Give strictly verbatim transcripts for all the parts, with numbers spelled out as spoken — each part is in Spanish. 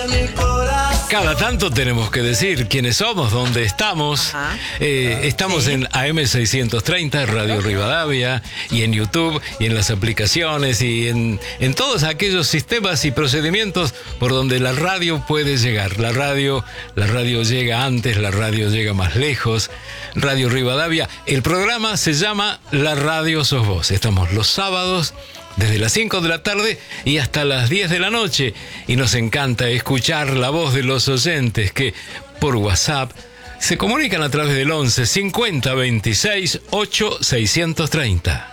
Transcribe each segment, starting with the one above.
Cada tanto tenemos que decir quiénes somos, dónde estamos. Eh, estamos sí. en A M seiscientos treinta, Radio Rivadavia, y en YouTube, y en las aplicaciones, y en, en todos aquellos sistemas y procedimientos por donde la radio puede llegar. La radio, la radio llega antes, la radio llega más lejos. Radio Rivadavia. El programa se llama La Radio Sos Vos. Estamos los sábados desde las cinco de la tarde y hasta las diez de la noche. Y nos encanta escuchar la voz de los oyentes que por WhatsApp se comunican a través del once cincuenta veintiséis ocho seiscientos treinta.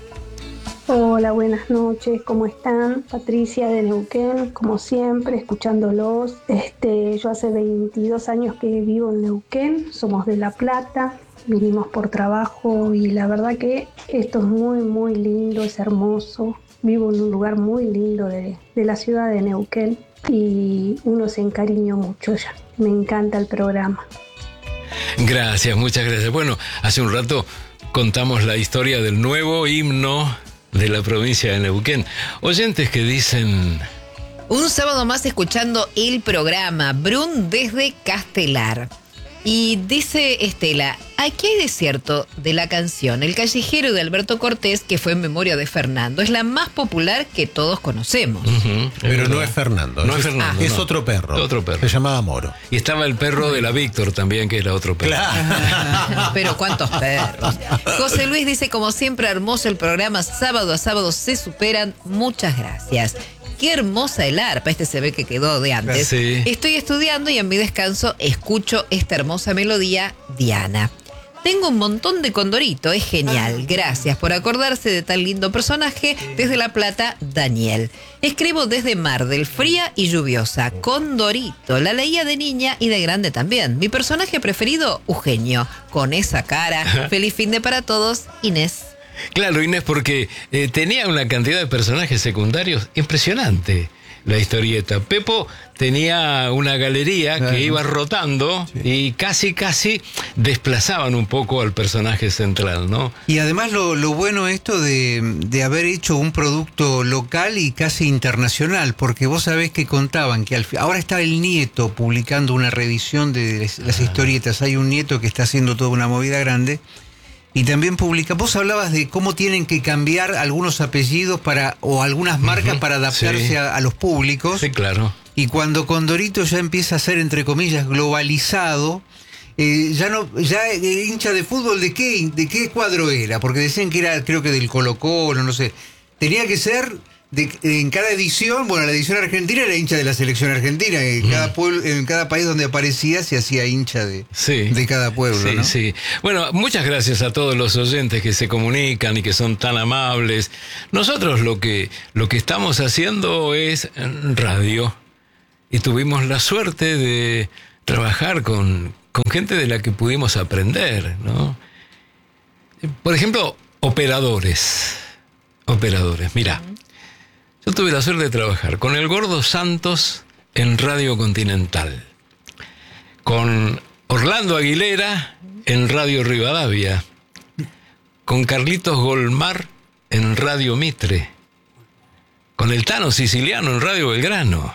Hola, buenas noches, ¿cómo están? Patricia de Neuquén, como siempre, escuchándolos. Este, yo hace veintidós años que vivo en Neuquén, somos de La Plata. Vinimos por trabajo y la verdad que esto es muy, muy lindo, es hermoso. Vivo en un lugar muy lindo de, de la ciudad de Neuquén y uno se encariñó mucho ya. Me encanta el programa. Gracias, muchas gracias. Bueno, hace un rato contamos la historia del nuevo himno de la provincia de Neuquén. Oyentes que dicen... Un sábado más escuchando el programa, Brun desde Castelar. Y dice Estela, aquí hay de cierto de la canción El Callejero de Alberto Cortés, que fue en memoria de Fernando. Es la más popular que todos conocemos. Uh-huh, pero no es Fernando. No es Fernando. Ah, es no. otro perro. Otro perro. Se llamaba Moro. Y estaba el perro de la Víctor también, que era otro perro. Claro. Pero cuántos perros. José Luis dice, como siempre, hermoso el programa. Sábado a sábado se superan. Muchas gracias. Qué hermosa el arpa, este se ve que quedó de antes. Sí. Estoy estudiando y en mi descanso escucho esta hermosa melodía, Diana. Tengo un montón de Condorito, es genial. Gracias por acordarse de tan lindo personaje. Desde La Plata, Daniel. Escribo desde Mar del Fría y Lluviosa. Condorito, la leía de niña y de grande también. Mi personaje preferido, Eugenio. Con esa cara. Feliz fin de para todos, Inés. Claro, Inés, porque eh, tenía una cantidad de personajes secundarios impresionante la historieta. Pepo tenía una galería claro. que iba rotando sí. y casi, casi desplazaban un poco al personaje central, ¿no? Y además lo, lo bueno esto de, de haber hecho un producto local y casi internacional, porque vos sabés que contaban que al fi- ahora está el nieto publicando una revisión de las, las historietas. Hay un nieto que está haciendo toda una movida grande. Y también publica, vos hablabas de cómo tienen que cambiar algunos apellidos para o algunas marcas uh-huh, para adaptarse sí. a, a los públicos. Sí, claro. Y cuando Condorito ya empieza a ser, entre comillas, globalizado, eh, ya no, ya eh, hincha de fútbol, ¿de qué, de qué cuadro era? Porque decían que era, creo que del Colo-Colo, no sé. Tenía que ser... De, en cada edición, bueno, la edición argentina era hincha de la selección argentina, en, mm. cada, pueblo, en cada país donde aparecía se hacía hincha de, sí. de cada pueblo, sí, ¿no? Sí. Bueno, muchas gracias a todos los oyentes que se comunican y que son tan amables. Nosotros lo que, lo que estamos haciendo es radio y tuvimos la suerte de trabajar con, con gente de la que pudimos aprender, ¿no? Por ejemplo, operadores. Operadores, mira. Mm. Yo tuve la suerte de trabajar con el Gordo Santos en Radio Continental, con Orlando Aguilera en Radio Rivadavia, con Carlitos Golmar en Radio Mitre, con el Tano Siciliano en Radio Belgrano,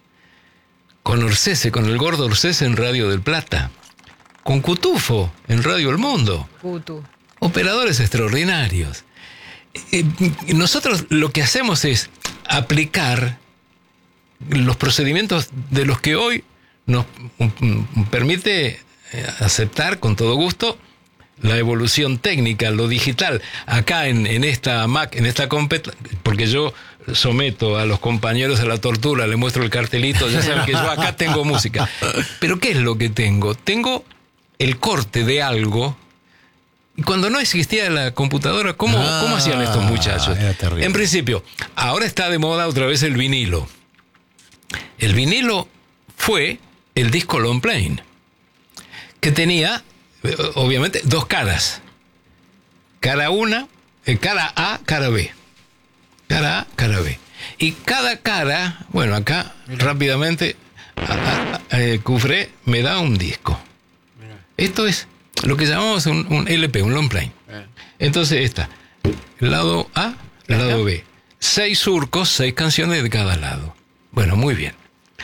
con Orsese, con el Gordo Orsese en Radio del Plata, con Cutufo en Radio El Mundo. Cutu. Operadores extraordinarios. Eh, nosotros lo que hacemos es aplicar los procedimientos de los que hoy nos permite aceptar con todo gusto la evolución técnica, lo digital. Acá en, en esta Mac, en esta compet, porque yo someto a los compañeros a la tortura, le muestro el cartelito, ya saben que yo acá tengo música. Pero ¿qué es lo que tengo? Tengo el corte de algo. Y cuando no existía la computadora, ¿cómo, ah, ¿cómo hacían estos muchachos? En principio, ahora está de moda otra vez el vinilo. El vinilo fue el disco long plane, que tenía, obviamente, dos caras. Cara una, eh, cara A, cara B. Cara A, cara B. Y cada cara, bueno, acá, Mira. rápidamente, a, a, a, eh, Cufré me da un disco. Mira. Esto es lo que llamamos un, un L P, un long plane. Eh. Entonces está el lado A, el lado B. Seis surcos, seis canciones de cada lado. Bueno, muy bien.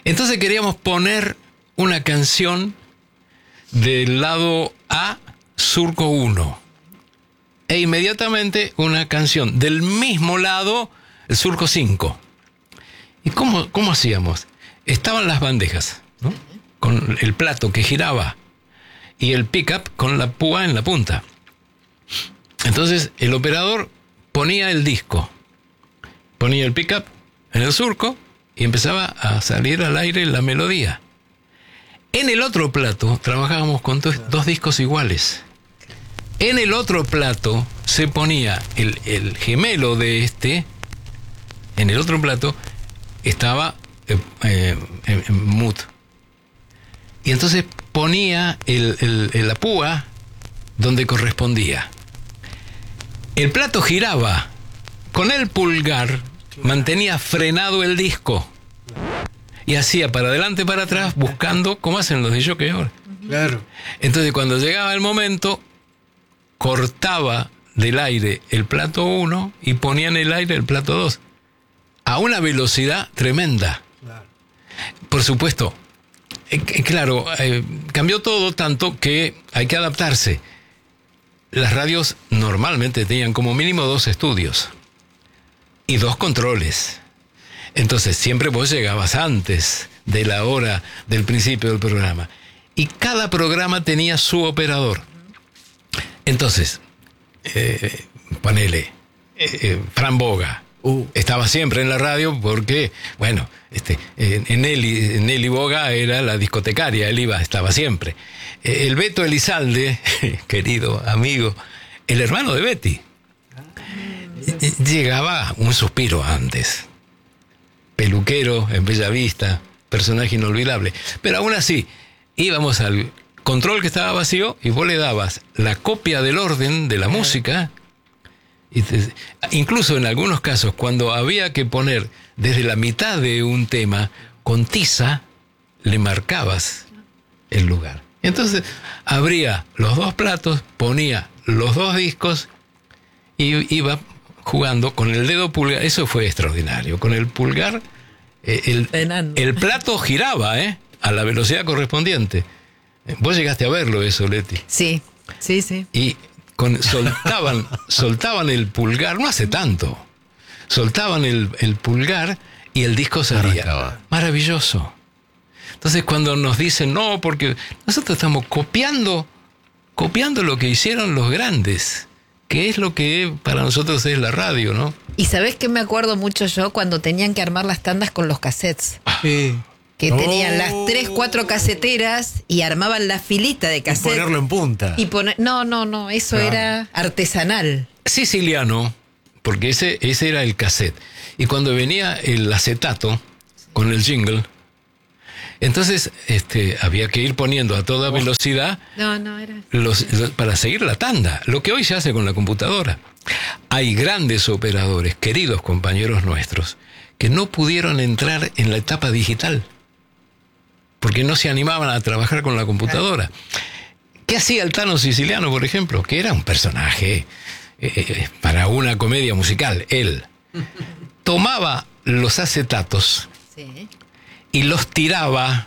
Entonces queríamos poner una canción del lado A, surco uno. E inmediatamente una canción del mismo lado, el surco cinco. ¿Y cómo, cómo hacíamos? Estaban las bandejas, ¿no? Con el plato que giraba y el pickup con la púa en la punta. Entonces el operador ponía el disco, ponía el pickup en el surco y empezaba a salir al aire la melodía. En el otro plato trabajábamos con dos, dos discos iguales. En el otro plato se ponía el, el gemelo de este. En el otro plato estaba eh, eh, en, en mute. Y entonces ponía el, el, el, la púa donde correspondía. El plato giraba. Con el pulgar mantenía frenado el disco. Y hacía para adelante, para atrás, buscando cómo hacen los de jockey ahora. Claro. Entonces cuando llegaba el momento, cortaba del aire el plato uno y ponía en el aire el plato dos. A una velocidad tremenda. Claro. Por supuesto, eh, claro, eh, cambió todo tanto que hay que adaptarse. Las radios normalmente tenían como mínimo dos estudios y dos controles. Entonces siempre vos llegabas antes de la hora del principio del programa. Y cada programa tenía su operador. Entonces, eh, ponele, eh, Fran Boga uh. estaba siempre en la radio porque, bueno, este, eh, Nelly, Nelly Boga era la discotecaria, él iba, estaba siempre. Eh, el Beto Elizalde, querido amigo, el hermano de Betty, eh, llegaba un suspiro antes. Peluquero en Bellavista, personaje inolvidable. Pero aún así, íbamos al control que estaba vacío y vos le dabas la copia del orden de la música. Y te, incluso en algunos casos, cuando había que poner desde la mitad de un tema, con tiza le marcabas el lugar. Entonces abría los dos platos, ponía los dos discos y iba jugando con el dedo pulgar. Eso fue extraordinario. Con el pulgar, eh, el, el plato giraba, ¿eh? A la velocidad correspondiente. Vos llegaste a verlo eso, Leti. Sí, sí, sí. Y con, soltaban, soltaban el pulgar, no hace tanto. Soltaban el, el pulgar y el disco salía. Arrancaba. Maravilloso. Entonces cuando nos dicen, no, porque nosotros estamos copiando, copiando lo que hicieron los grandes, que es lo que para nosotros es la radio, ¿no? Y ¿sabés qué me acuerdo mucho yo? Cuando tenían que armar las tandas con los cassettes. Sí. Que Oh. tenían las tres, cuatro caseteras y armaban la filita de cassette. Y ponerlo en punta. Y poner, no, no, no, eso Claro. era artesanal. Siciliano, porque ese, ese era el cassette. Y cuando venía el acetato con el jingle, entonces este, había que ir poniendo a toda velocidad No, no, era... los, los- para seguir la tanda, lo que hoy se hace con la computadora. Hay grandes operadores, queridos compañeros nuestros, que no pudieron entrar en la etapa digital, porque no se animaban a trabajar con la computadora. ¿Qué hacía el Tano Siciliano, por ejemplo? Que era un personaje eh, para una comedia musical. Él tomaba los acetatos Sí. y los tiraba,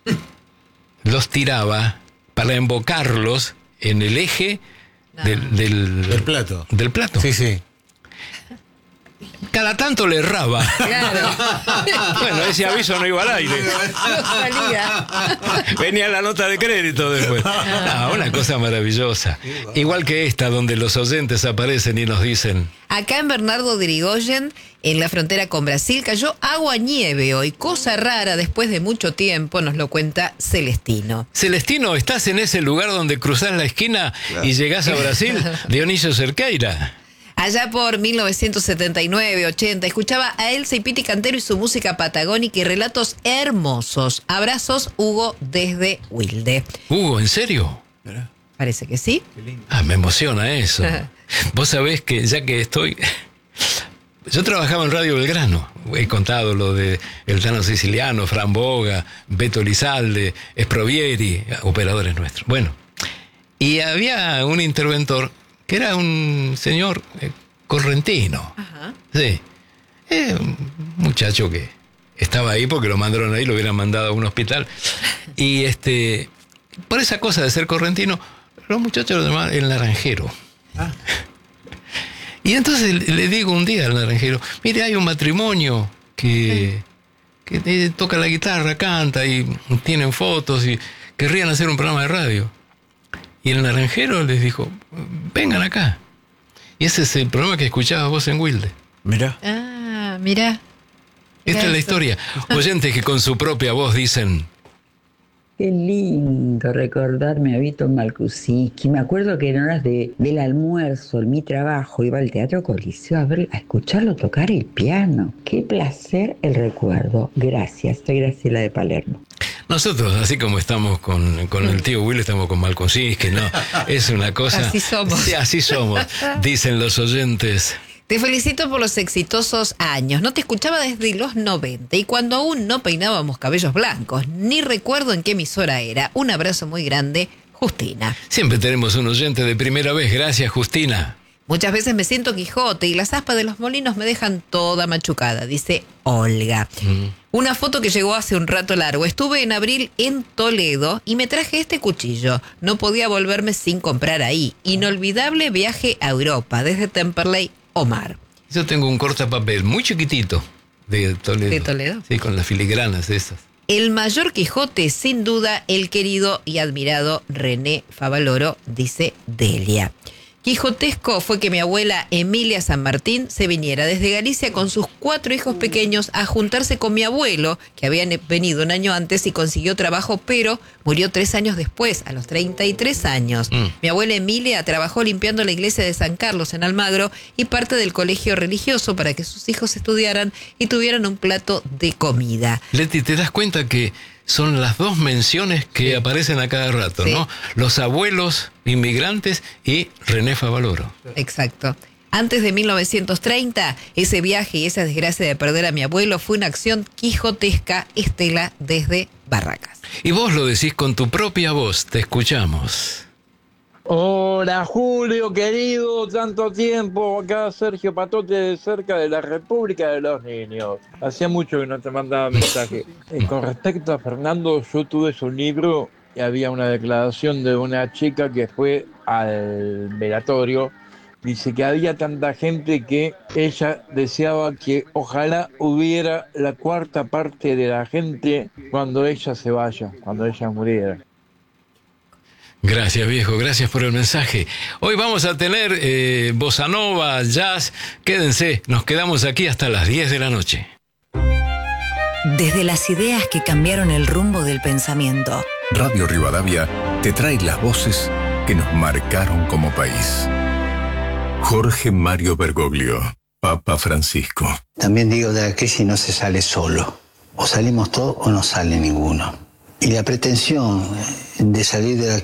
los tiraba para embocarlos en el eje del, del, El plato. del plato. Sí, sí. Cada tanto le erraba. Claro. Bueno, ese aviso no iba al aire. No salía. Venía la nota de crédito después. Ah, una cosa maravillosa. Igual que esta, donde los oyentes aparecen y nos dicen... Acá en Bernardo de Irigoyen, en la frontera con Brasil, cayó agua nieve hoy. Cosa rara después de mucho tiempo, nos lo cuenta Celestino. Celestino, ¿estás en ese lugar donde cruzás la esquina y llegás a Brasil? Dionisio Cerqueira. Allá por mil novecientos setenta y nueve, ochenta, escuchaba a Elsa y Piti Cantero y su música patagónica y relatos hermosos. Abrazos, Hugo, desde Wilde. Hugo, ¿en serio? Parece que sí. Ah, me emociona eso. Vos sabés que ya que estoy... Yo trabajaba en Radio Belgrano. He contado lo de el Tano Siciliano, Fran Boga, Beto Elizalde, Esprovieri, operadores nuestros. Bueno, y había un interventor que era un señor eh, correntino. Ajá. Sí. Eh, un muchacho que estaba ahí porque lo mandaron ahí, lo hubieran mandado a un hospital. Y este, por esa cosa de ser correntino, los muchachos lo llamaban el naranjero. Ah. Y entonces le digo un día al naranjero, mire, hay un matrimonio que, que eh, toca la guitarra, canta y tienen fotos y querrían hacer un programa de radio. Y el naranjero les dijo, vengan acá. Y ese es el programa que escuchabas vos en Wilde. Mirá. Ah, mirá. Esta es la historia. Oyentes que con su propia voz dicen... Qué lindo recordarme a Vito Malcusiski. Me acuerdo que en horas de, del almuerzo, en mi trabajo, iba al Teatro Coliseo a, ver, a escucharlo tocar el piano. Qué placer el recuerdo. Gracias. Soy Graciela de Palermo. Nosotros, así como estamos con, con el tío Will, estamos con Malcusiski, ¿no? Es una cosa... Así somos. Sí, así somos, dicen los oyentes. Te felicito por los exitosos años. No te escuchaba desde los noventa y cuando aún no peinábamos cabellos blancos. Ni recuerdo en qué emisora era. Un abrazo muy grande, Justina. Siempre tenemos un oyente de primera vez. Gracias, Justina. Muchas veces me siento Quijote y las aspas de los molinos me dejan toda machucada, dice Olga. Mm. Una foto que llegó hace un rato largo. Estuve en abril en Toledo y me traje este cuchillo. No podía volverme sin comprar ahí. Inolvidable viaje a Europa, desde Temperley, Omar. Yo tengo un cortapapel muy chiquitito de Toledo. ¿De Toledo? Sí, con las filigranas esas. El mayor Quijote, sin duda, el querido y admirado René Favaloro, dice Delia. Quijotesco fue que mi abuela Emilia San Martín se viniera desde Galicia con sus cuatro hijos pequeños a juntarse con mi abuelo, que había venido un año antes y consiguió trabajo, pero murió tres años después, a los treinta y tres años. Mm. Mi abuela Emilia trabajó limpiando la iglesia de San Carlos en Almagro y parte del colegio religioso para que sus hijos estudiaran y tuvieran un plato de comida. Leti, ¿te das cuenta que son las dos menciones que sí. aparecen a cada rato, sí. ¿no? Los abuelos inmigrantes y René Favaloro. Exacto. Antes de mil novecientos treinta, ese viaje y esa desgracia de perder a mi abuelo fue una acción quijotesca, Estela, desde Barracas. Y vos lo decís con tu propia voz, te escuchamos. Hola Julio, querido, tanto tiempo, acá Sergio Patote de cerca de la República de los Niños. Hacía mucho que no te mandaba mensaje. Eh, con respecto a Fernando, yo tuve su libro y había una declaración de una chica que fue al velatorio. Dice que había tanta gente que ella deseaba que ojalá hubiera la cuarta parte de la gente cuando ella se vaya, cuando ella muriera. Gracias, viejo, gracias por el mensaje. Hoy vamos a tener eh, bossa nova, jazz. Quédense, nos quedamos aquí hasta las diez de la noche. Desde las ideas que cambiaron el rumbo del pensamiento. Radio Rivadavia te trae las voces que nos marcaron como país. Jorge Mario Bergoglio, Papa Francisco. También digo, de la crisis no se sale solo. O salimos todos o no sale ninguno. Y la pretensión de salir de la